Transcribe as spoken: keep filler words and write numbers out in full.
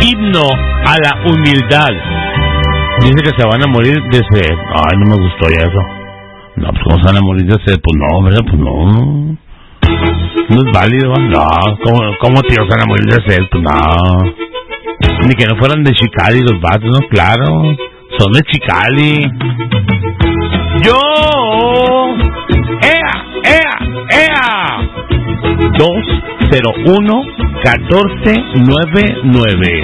himno a la humildad. Dice que se van a morir de sed. Ay, no me gustó ya eso. No, pues ¿cómo se van a morir de sed? Pues no, ¿verdad? Pues no. No es válido. No, ¿cómo, cómo tío se van a morir de sed? Pues no. Ni que no fueran de Chicali los vatos, ¿no? Claro. Son de Chicali. Yo. ¡Ea! ¡Ea! ¡Ea! dos cero uno catorce noventa y nueve.